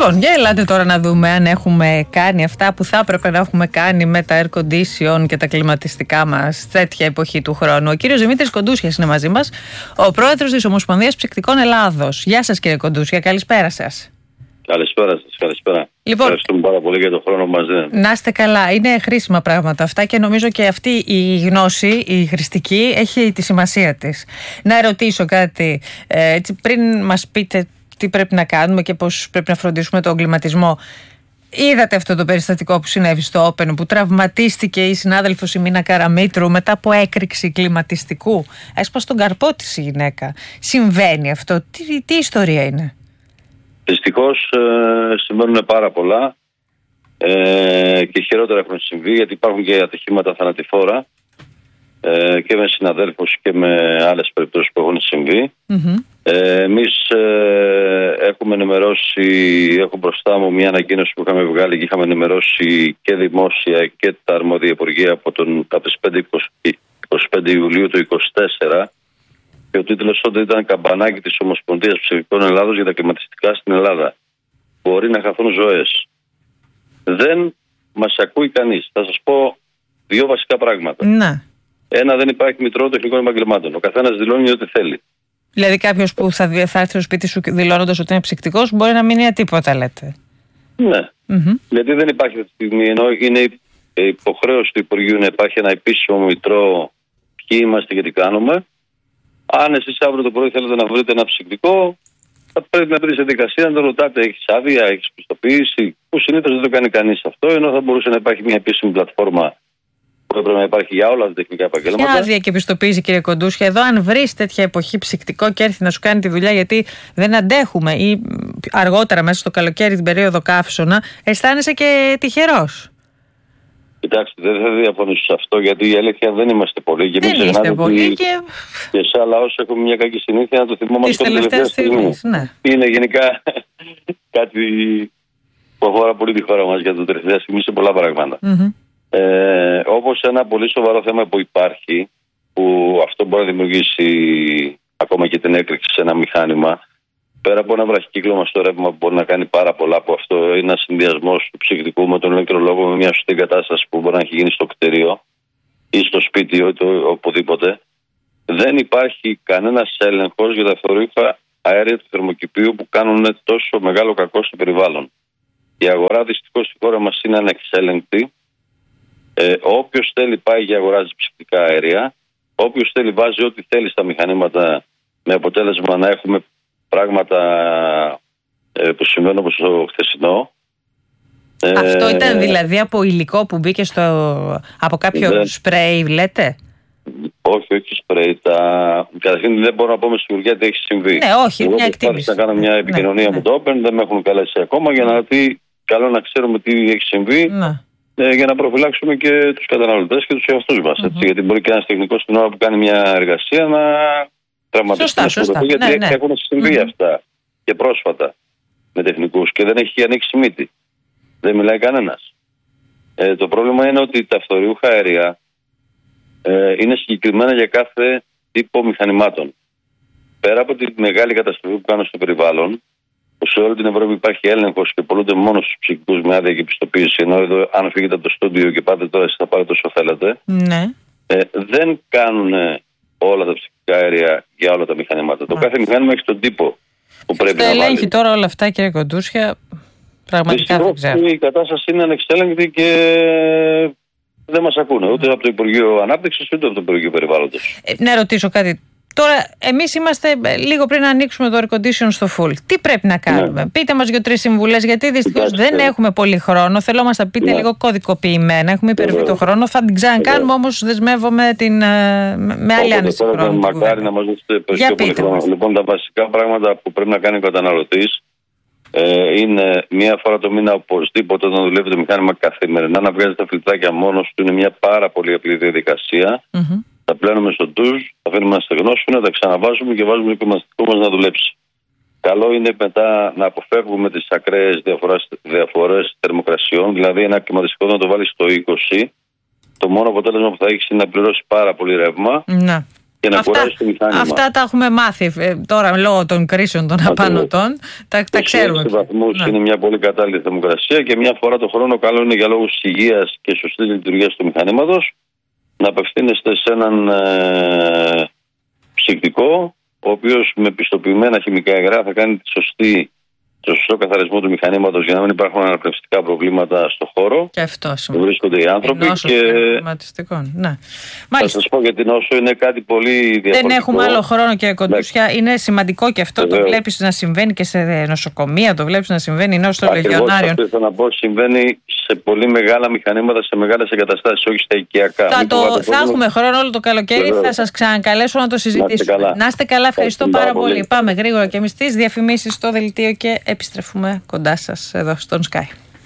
Λοιπόν, για ελάτε τώρα να δούμε αν έχουμε κάνει αυτά που θα έπρεπε να έχουμε κάνει με τα air condition και τα κλιματιστικά μας τέτοια εποχή του χρόνου. Ο κύριος Δημήτρης Κοντούσιας είναι μαζί μας, ο πρόεδρος της Ομοσπονδίας Ψυκτικών Ελλάδος. Γεια σας, κύριε Κοντούσια, καλησπέρα σας. Καλησπέρα σας, καλησπέρα. Λοιπόν, ευχαριστούμε πάρα πολύ για τον χρόνο που μας δίνετε. Να είστε καλά. Είναι χρήσιμα πράγματα αυτά και νομίζω και αυτή η γνώση, η χρηστική, έχει τη σημασία της. Να ερωτήσω κάτι, έτσι, πριν μας πείτε τι πρέπει να κάνουμε και πώς πρέπει να φροντίσουμε τον κλιματισμό. Είδατε αυτό το περιστατικό που συνέβη στο Open, που τραυματίστηκε η συνάδελφος η Μίνα Καραμήτρου μετά από έκρηξη κλιματιστικού. Έσπασε τον καρπό της η γυναίκα. Συμβαίνει αυτό? Τι ιστορία είναι? Δυστυχώς συμβαίνουν πάρα πολλά και χειρότερα έχουν συμβεί, γιατί υπάρχουν και ατυχήματα θανατηφόρα και με συναδέλφους και με άλλες περιπτώσεις που έχουν συμβεί. Εμείς έχουμε ενημερώσει, έχω μπροστά μου μια ανακοίνωση που είχαμε βγάλει και είχαμε ενημερώσει και δημόσια και τα αρμόδια υπουργεία από τις 25 Ιουλίου του 2024. Και ο τίτλος τότε ήταν «Καμπανάκι της Ομοσπονδίας Ψυχικών Ελλάδος για τα κλιματιστικά στην Ελλάδα. Μπορεί να χαθούν ζωές». Δεν μας ακούει κανείς. Θα σας πω δύο βασικά πράγματα. Ναι. Ένα, δεν υπάρχει μητρό τεχνικών επαγγελμάτων. Ο καθένας δηλώνει ό,τι θέλει. Δηλαδή κάποιος που θα έρθει στο σπίτι σου δηλώνοντας ότι είναι ψυκτικός μπορεί να μην είναι τίποτα, λέτε? Ναι. Γιατί δεν υπάρχει αυτή τη στιγμή, ενώ είναι υποχρέωση του Υπουργείου να υπάρχει ένα επίσημο μητρό ποιοι είμαστε και τι κάνουμε. Αν εσείς αύριο το πρωί θέλετε να βρείτε ένα ψυκτικό, θα πρέπει να βρείτε σε δικασία να το ρωτάτε: έχεις άδεια, έχεις πιστοποίηση? Που συνήθως δεν το κάνει κανείς αυτό, ενώ θα μπορούσε να υπάρχει μια επίσημη πλατφόρμα που έπρεπε να υπάρχει για όλα τα τεχνικά επαγγέλματα. Ποια άδεια και πιστοποίηση, κύριε Κοντούσια? Εδώ, αν βρεις τέτοια εποχή ψυκτικό και έρθει να σου κάνει τη δουλειά γιατί δεν αντέχουμε, ή αργότερα μέσα στο καλοκαίρι, την περίοδο καύσωνα, αισθάνεσαι και τυχερός. Κοιτάξτε, δεν θα διαφωνήσω σε αυτό, γιατί η αλήθεια δεν είμαστε πολλοί. Και δεν είστε πολλοί και σε άλλα όσα έχουμε μια κακή συνήθεια να το θυμόμαστε την τελευταία στιγμή. Ναι. Είναι γενικά κάτι που αφορά πολύ τη χώρα μας για το τελευταία στιγμή σε πολλά πράγματα. Όπως ένα πολύ σοβαρό θέμα που υπάρχει, που αυτό μπορεί να δημιουργήσει ακόμα και την έκρηξη σε ένα μηχάνημα, πέρα από ένα βραχικύκλωμα στο ρεύμα που μπορεί να κάνει πάρα πολλά, που αυτό είναι ένα συνδυασμός του ψυκτικού με τον ηλεκτρολόγο, με μια σωστή κατάσταση που μπορεί να έχει γίνει στο κτίριο ή στο σπίτι ή οπουδήποτε, δεν υπάρχει κανένας έλεγχος για τα φθορίχα αέρια του θερμοκηπίου που κάνουν τόσο μεγάλο κακό στο περιβάλλον. Η αγορά δυστυχώς στη χώρα μας είναι ανεξέλεγκτη. Όποιος θέλει πάει και αγοράζει ψυκτικά αέρια. Όποιος θέλει βάζει ό,τι θέλει στα μηχανήματα, με αποτέλεσμα να έχουμε πράγματα που συμβαίνουν όπως το χθεσινό. Αυτό ήταν δηλαδή από υλικό που μπήκε από κάποιο σπρέι, λέτε? Όχι σπρέι. Καταρχήν δεν μπορώ να πω με σιγουριά τι έχει συμβεί. Ναι, όχι, μια εκτίμηση. Να κάνω μια επικοινωνία με το Open, δεν με έχουν καλέσει ακόμα για να δει. Καλό να ξέρουμε τι έχει συμβεί. Για να προφυλάξουμε και τους καταναλωτές και τους εαυτούς μας. Γιατί μπορεί και ένας τεχνικός στην ώρα που κάνει μια εργασία να τραυματιστεί. Γιατί έχουν συμβεί αυτά και πρόσφατα με τεχνικούς και δεν έχει ανοίξει μύτη. Δεν μιλάει κανένας. Το πρόβλημα είναι ότι τα φθοριούχα αέρια είναι συγκεκριμένα για κάθε τύπο μηχανημάτων. Πέρα από τη μεγάλη καταστροφή που κάνουν στο περιβάλλον, που σε όλη την Ευρώπη υπάρχει έλεγχος και πολλούνται μόνο στους ψυκτικούς με άδεια και πιστοποίηση, ενώ εδώ, αν φύγετε από το στούντιο και πάτε τώρα, εσείς θα πάρετε όσο θέλετε, δεν κάνουν όλα τα ψυκτικά αέρια για όλα τα μηχανήματα. Το κάθε μηχάνημα έχει τον τύπο που πρέπει να βάλει. Ελέγχει τώρα όλα αυτά, κύριε Κοντούσια? Πραγματικά δεν ξέρω. Η κατάσταση είναι ανεξέλεγκτη και δεν μας ακούνε ούτε από το Υπουργείο Ανάπτυξης ούτε από το Υπουργείο Περιβάλλοντος. Να ρωτήσω κάτι. Τώρα, εμείς είμαστε λίγο πριν να ανοίξουμε το air condition στο full. Τι πρέπει να κάνουμε? Πείτε μας 2-3 συμβουλές, γιατί δυστυχώς δεν έχουμε πολύ χρόνο. Θέλω να μας τα πείτε λίγο κωδικοποιημένα. Έχουμε υπερβεί το χρόνο. Θα την ξανακάνουμε, όμως δεσμεύομαι με άλλη άνεση χρόνου. Μακάρι να μας δώσετε περισσότερο χρόνο. Λοιπόν, τα βασικά πράγματα που πρέπει να κάνει ο καταναλωτής είναι μία φορά το μήνα οπωσδήποτε όταν δουλεύει το μηχάνημα καθημερινά να βγάζει τα φιλτράκια μόνος του. Είναι μια πάρα πολύ απλή διαδικασία. Τα πλένουμε στο ντουζ, τα αφήνουμε να στεγνώσουν, τα ξαναβάζουμε και βάζουμε το κλιματιστικό μας να δουλέψει. Καλό είναι μετά να αποφεύγουμε τις ακραίες διαφορές θερμοκρασιών, δηλαδή ένα κλιματιστικό να το βάλει στο 20. Το μόνο αποτέλεσμα που θα έχει είναι να πληρώσει πάρα πολύ ρεύμα και να κουράζει το μηχάνημα. Αυτά τα έχουμε μάθει τώρα λόγω των κρίσεων των απανωτών. Τα ξέρουμε. Σε βαθμούς είναι μια πολύ κατάλληλη θερμοκρασία και μια φορά το χρόνο καλό είναι για λόγους υγείας και σωστής λειτουργίας του μηχανήματος να απευθύνεστε σε έναν ψυκτικό, ο οποίος με πιστοποιημένα χημικά υγρά θα κάνει το σωστό καθαρισμό του μηχανήματος για να μην υπάρχουν αναπνευστικά προβλήματα στο χώρο. Και αυτό που βρίσκονται οι άνθρωποι. Ναι. Θα σας πω για την νόσο, είναι κάτι πολύ διαφορετικό. Δεν έχουμε άλλο χρόνο, κύριε Κοντούσια. Είναι σημαντικό και αυτό. Το βλέπεις να συμβαίνει και σε νοσοκομεία, το βλέπεις να συμβαίνει νόσο των λεγιονάριων. Αυτό θέλω να πω, συμβαίνει σε πολύ μεγάλα μηχανήματα, σε μεγάλες εγκαταστάσεις, όχι στα οικιακά. Θα έχουμε χρόνο όλο το καλοκαίρι, θα σας ξανακαλέσω να το συζητήσουμε. Να είστε καλά, ευχαριστώ πάρα πολύ. Πάμε γρήγορα και εμείς τις διαφημίσεις στο δελτίο και επιστρέφουμε κοντά σας εδώ στον Sky.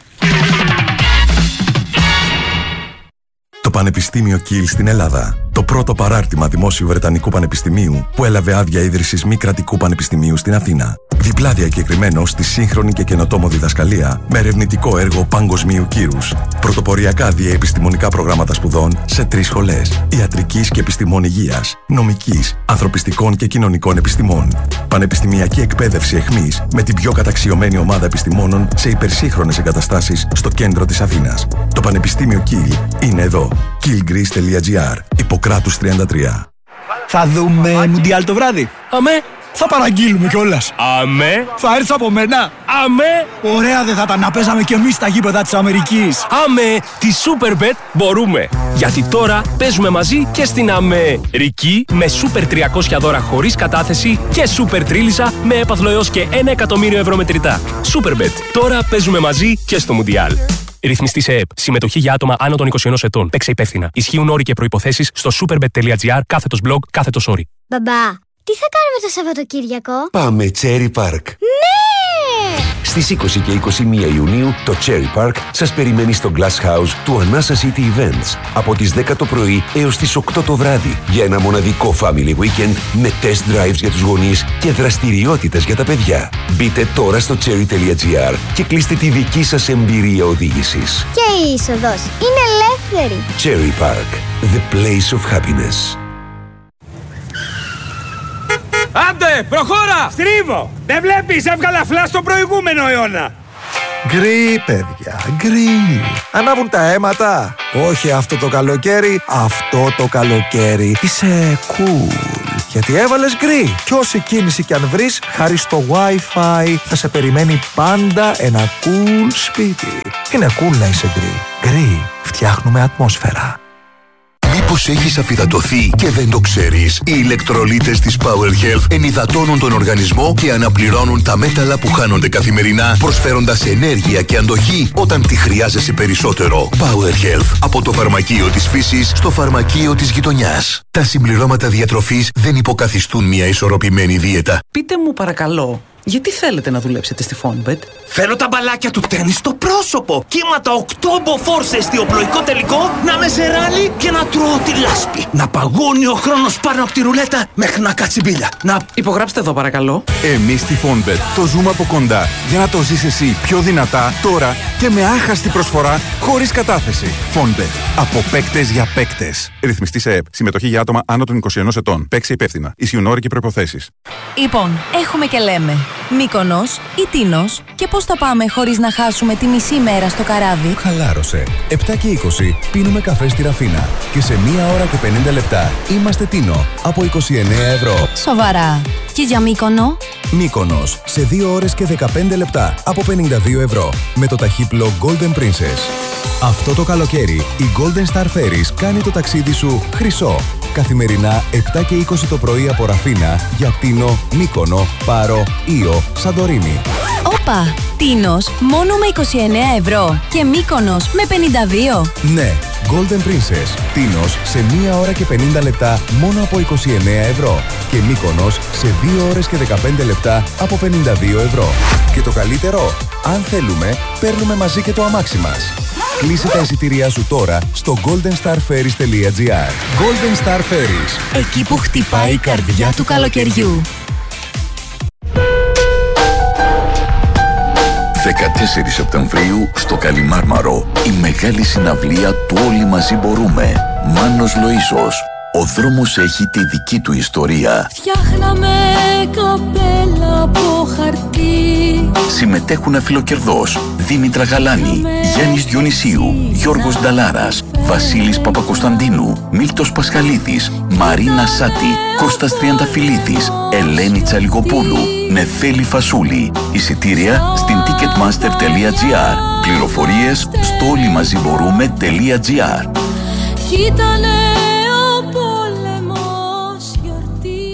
Το Πανεπιστήμιο Κιλ στην Ελλάδα. Το πρώτο παράρτημα δημόσιου Βρετανικού Πανεπιστημίου που έλαβε άδεια ίδρυσης μη κρατικού πανεπιστημίου στην Αθήνα. Διπλά διακεκριμένο στη σύγχρονη και καινοτόμο διδασκαλία με ερευνητικό έργο παγκοσμίου κύρους. Πρωτοποριακά διαεπιστημονικά προγράμματα σπουδών σε 3 σχολές: ιατρικής και επιστημών υγείας, νομικής, ανθρωπιστικών και κοινωνικών επιστημών. Πανεπιστημιακή εκπαίδευση εχμής με την πιο καταξιωμένη ομάδα επιστημόνων σε υπερσύγχρονες εγκαταστάσεις στο κέντρο της Αθήνας. Το Πανεπιστήμιο Κιλ είναι εδώ. killgreece.gr. Ιπποκράτους 33. Θα δούμε Μουντιάλ το βράδυ. Αμέ. Θα παραγγείλουμε κιόλας. Αμέ. Θα έρθεις από μένα. Αμέ. Ωραία δεν θα τα να παίζαμε κι εμείς στα γήπεδα της Αμερικής. Αμέ. Τη Superbet μπορούμε. Γιατί τώρα παίζουμε μαζί και στην Αμερική με Super 300 δώρα χωρίς κατάθεση και Super Τρίλισσα με έπαθλο έως και 1 εκατομμύριο ευρώ μετρητά. Superbet. Τώρα παίζουμε μαζί και στο Μουντιάλ. Ρυθμιστή σε ΕΕΠ. Συμμετοχή για άτομα άνω των 21 ετών. Παίξε υπεύθυνα. Ισχύουν όροι και προϋποθέσεις στο superbet.gr/blog/sorry. Μπαμπά, τι θα κάνουμε το Σαββατοκύριακο? Πάμε Cherry Park. Ναι! Στις 20 και 21 Ιουνίου το Cherry Park σας περιμένει στο Glass House του Anasa City Events από τις 10 το πρωί έως τις 8 το βράδυ για ένα μοναδικό family weekend με test drives για τους γονείς και δραστηριότητες για τα παιδιά. Μπείτε τώρα στο cherry.gr και κλείστε τη δική σας εμπειρία οδήγησης. Και η είσοδος είναι ελεύθερη. Cherry Park, the place of happiness. Άντε, προχώρα! Στρίβο! Δεν βλέπεις, έβγαλα φλάς στο προηγούμενο αιώνα. Γκρι, παιδιά, γκρι. Ανάβουν τα αίματα. Όχι αυτό το καλοκαίρι, αυτό το καλοκαίρι. Είσαι cool. Γιατί έβαλες γκρι. Κι όση κίνηση κι αν βρεις, χάρη στο Wi-Fi θα σε περιμένει πάντα ένα cool σπίτι. Είναι cool να είσαι γκρι. Γκρι, φτιάχνουμε ατμόσφαιρα. Μήπως έχεις αφυδατωθεί και δεν το ξέρεις? Οι ηλεκτρολίτες της Power Health ενυδατώνουν τον οργανισμό και αναπληρώνουν τα μέταλλα που χάνονται καθημερινά, προσφέροντας ενέργεια και αντοχή όταν τη χρειάζεσαι περισσότερο. Power Health, από το φαρμακείο της φύσης στο φαρμακείο της γειτονιάς. Τα συμπληρώματα διατροφής δεν υποκαθιστούν μια ισορροπημένη δίαιτα. Πείτε μου παρακαλώ, γιατί θέλετε να δουλέψετε στη Fonbet? Θέλω τα μπαλάκια του τέννις στο πρόσωπο. Κύματα 8 μποφόρ σε εστιοπλοϊκό τελικό, να με σε ράλι και να τρώω τη λάσπη. Να παγώνει ο χρόνος πάνω από τη ρουλέτα μέχρι να κάτσει μπίλια. Να υπογράψτε εδώ παρακαλώ. Εμείς στη Fonbet το ζούμε από κοντά για να το ζεις εσύ πιο δυνατά τώρα και με άχαστη προσφορά χωρίς κατάθεση. Fonbet. Από παίκτες για παίκτες. Ρυθμιστή σε ΕΕΠ. Συμμετοχή για άτομα άνω των 21 ετών. Παίξε υπεύθυνα. Ισχύουν όροι και προϋποθέσεις. Λοιπόν, έχουμε και λέμε. Μύκονος ή Τίνος, και πώς θα πάμε χωρίς να χάσουμε τη μισή μέρα στο καράβι? Χαλάρωσε. 7 και 20 πίνουμε καφέ στη Ραφίνα και σε 1 ώρα και 50 λεπτά είμαστε Τίνο από 29 ευρώ. Σοβαρά. Και για Μύκονο? Μύκονος σε 2 ώρες και 15 λεπτά από 52 ευρώ με το ταχύπλο Golden Princess. Αυτό το καλοκαίρι η Golden Star Ferries κάνει το ταξίδι σου χρυσό. Καθημερινά 7 και 20 το πρωί από Ραφίνα για Τίνο, Μύκονο, Πάρο, Ήο, Σαντορίνη. Όπα! Τίνος μόνο με 29 ευρώ και Μύκονος με 52. Ναι, Golden Princess. Τίνος σε 1 ώρα και 50 λεπτά μόνο από 29 ευρώ και Μύκονος σε 2 ώρες και 15 λεπτά από 52 ευρώ. Και το καλύτερο, αν θέλουμε, παίρνουμε μαζί και το αμάξι μας. Κλείσε τα εισιτήριά σου τώρα στο goldenstarferries.gr. Golden Star Ferries. Εκεί που χτυπάει η καρδιά του καλοκαιριού. 14 Σεπτεμβρίου στο Καλιμάρμαρο, η μεγάλη συναυλία του Όλοι Μαζί Μπορούμε. Μάνος Λοΐσος, Ο δρόμος έχει τη δική του ιστορία. Φτιάχναμε καπέλα από χαρτί. Συμμετέχουν αφιλοκερδός Δήμητρα Γαλάνη, Γιάννης Διονυσίου, Γιώργος Νταλάρας, Βασίλης Παπακοσταντίνου, Μίλτος Πασχαλίδης, Μαρίνα Σάτη, Κώστας Τριανταφυλλίδης, Ελένη Τσαλιγοπούλου, Νεφέλη Φασούλη. Εισιτήρια στην ticketmaster.gr. Πληροφορίες στο όλοιμαζιμπορούμε.gr. Ήτανε ο πόλεμος γιορτή.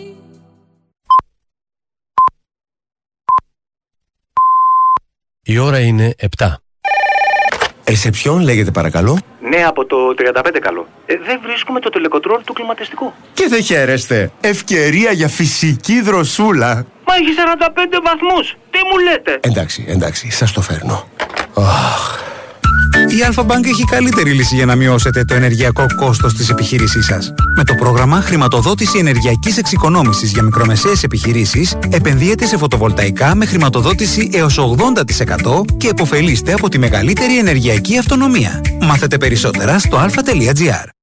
Η ώρα είναι 7. Ρεσεψιόν λέγεται παρακαλώ. Ναι, από το 35 καλό. Δεν βρίσκουμε το τελεκοτρόλ του κλιματιστικού. Και δεν χαίρεστε. Ευκαιρία για φυσική δροσούλα. Μα έχει 45 βαθμούς. Τι μου λέτε? Εντάξει, σας το φέρνω. Η Alpha Bank έχει καλύτερη λύση για να μειώσετε το ενεργειακό κόστος της επιχείρησής σας. Με το πρόγραμμα Χρηματοδότηση Ενεργειακής Εξοικονόμησης για μικρομεσαίες επιχειρήσεις, επενδύετε σε φωτοβολταϊκά με χρηματοδότηση έως 80% και επωφελείστε από τη μεγαλύτερη ενεργειακή αυτονομία. Μάθετε περισσότερα στο alpha.gr.